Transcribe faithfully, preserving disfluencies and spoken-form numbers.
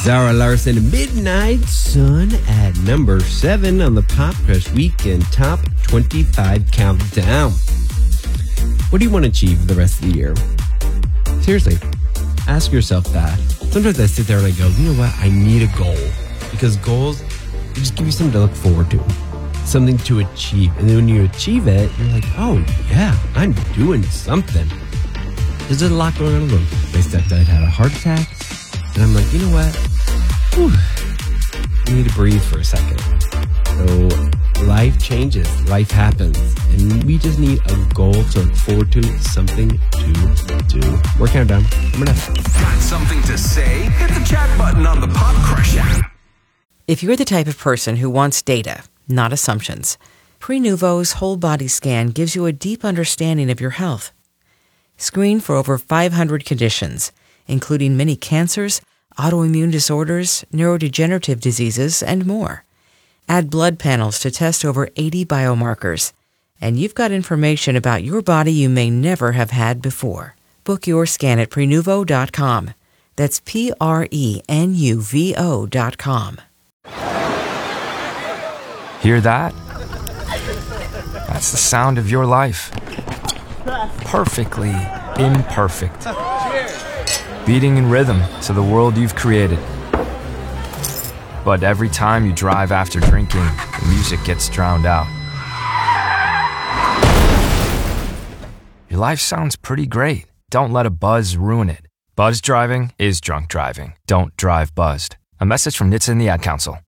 Zara Larson, Midnight Sun at number seven on the Pop Crush Weekend Top twenty-five Countdown. What do you want to achieve the rest of the year? Seriously, ask yourself that. Sometimes I sit there and I go, you know what? I need a goal. Because goals just give you something to look forward to, something to achieve. And then when you achieve it, you're like, oh, yeah, I'm doing something. There's a lot going on in the room. My stepdad had a heart attack. And I'm like, you know what? Whew. I need to breathe for a second. So life changes. Life happens. And we just need a goal to look forward to, something to do. We're counting down. I'm gonna. Got something to say? Hit the chat button on the Pop Crush app. If you're the type of person who wants data, not assumptions, Prenuvo's whole body scan gives you a deep understanding of your health. Screen for over five hundred conditions, including many cancers, autoimmune disorders, neurodegenerative diseases, and more. Add blood panels to test over eighty biomarkers, and you've got information about your body you may never have had before. Book your scan at Prenuvo dot com. That's P R E N U V O dot com. Hear that? That's the sound of your life. Perfectly imperfect. Beating in rhythm to the world you've created. But every time you drive after drinking, the music gets drowned out. Your life sounds pretty great. Don't let a buzz ruin it. Buzz driving is drunk driving. Don't drive buzzed. A message from N H T S A and the Ad Council.